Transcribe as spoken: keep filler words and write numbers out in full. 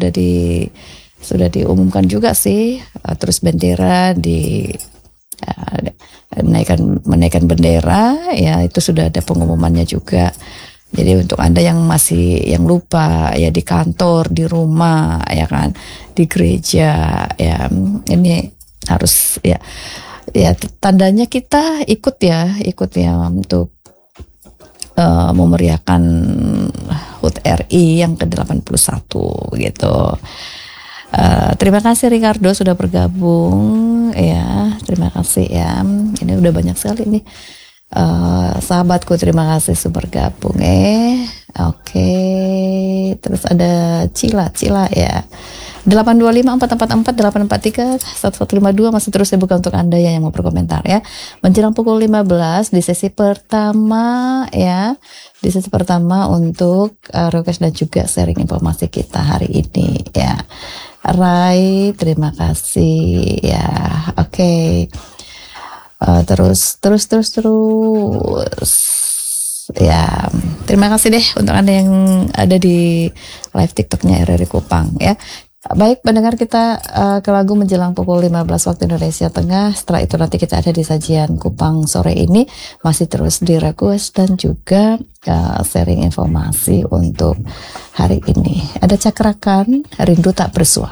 sudah di sudah diumumkan juga sih. Uh, terus bendera di uh, menaikkan menaikkan bendera ya, itu sudah ada pengumumannya juga. Jadi untuk Anda yang masih yang lupa ya, di kantor, di rumah ya kan, di gereja ya, ini harus ya ya tandanya kita ikut ya, ikut ya untuk uh, memeriahkan H U T R I yang ke delapan puluh satu gitu. Uh, terima kasih Ricardo sudah bergabung ya, terima kasih ya. Ini udah banyak sekali nih uh, sahabatku, terima kasih sudah bergabung eh. Oke, okay. Terus ada Cila, Cila ya. delapan dua lima empat empat empat delapan empat tiga satu satu lima dua masih terus dibuka untuk Anda ya yang mau berkomentar ya. Menjelang pukul lima belas di sesi pertama ya. Di sesi pertama untuk uh, request dan juga sharing informasi kita hari ini ya. Rai, terima kasih ya. Oke. Okay. Uh, terus terus terus terus ya, terima kasih deh untuk Anda yang ada di live TikToknya R R I Kupang ya. Baik pendengar, kita uh, ke lagu menjelang pukul lima belas waktu Indonesia Tengah. Setelah itu nanti kita ada di sajian Kupang sore ini, masih terus di request dan juga uh, sharing informasi untuk hari ini. Ada Cakrakan, Rindu Tak Bersuara.